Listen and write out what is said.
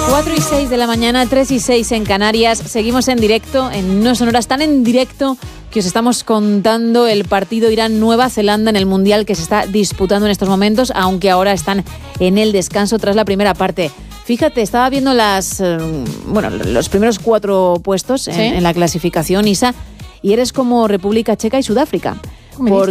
4:06 de la mañana, 3:06 en Canarias. Seguimos en directo, en No Sonoras, tan en directo que os estamos contando el partido Irán-Nueva Zelanda en el Mundial que se está disputando en estos momentos, aunque ahora están en el descanso tras la primera parte. Fíjate, estaba viendo los primeros 4 puestos en la clasificación, Isa, y eres como República Checa y Sudáfrica.